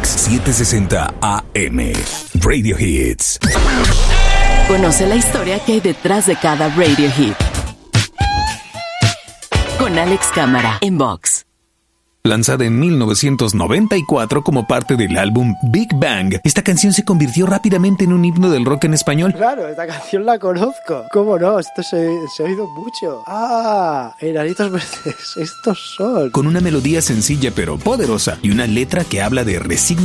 Mix 760 AM. Radio Hits. Conoce la historia que hay detrás de cada Radio Hit. Con Alex Cámara en Vox. Lanzada en 1994 como parte del álbum Big Bang, esta canción se convirtió rápidamente en un himno del rock en español. Claro, esta canción la conozco. ¿Cómo no? Esto se ha oído mucho. Enanitos Verdes, estos son. Con una melodía sencilla pero poderosa y una letra que habla de resignación